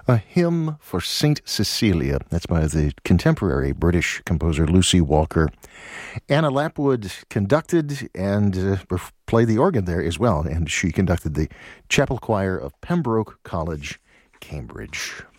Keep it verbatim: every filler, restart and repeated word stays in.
A Hymn for Saint Cecilia. That's by the contemporary British composer Lucy Walker. Anna Lapwood conducted and uh, played the organ there as well, and she conducted the chapel choir of Pembroke College, Cambridge.